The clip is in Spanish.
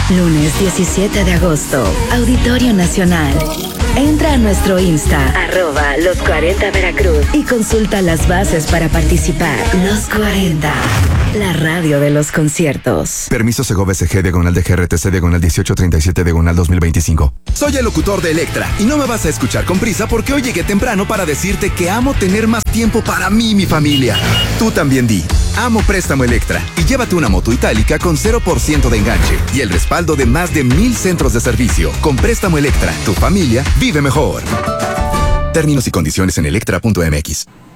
Lunes 17 de agosto, Auditorio Nacional. Entra a nuestro Insta, @los40 Veracruz, y consulta las bases para participar. Los 40, la radio de los conciertos. Permiso Segov SG, diagonal de GRTC, diagonal 1837, diagonal 2025. Soy el locutor de Electra, y no me vas a escuchar con prisa porque hoy llegué temprano para decirte que amo tener más tiempo para mí y mi familia. Tú también di, amo Préstamo Electra, y llévate una moto itálica con 0% de enganche y el respaldo de más de 1000 centros de servicio. Con Préstamo Electra, tu familia vive mejor. Términos y condiciones en electra.mx.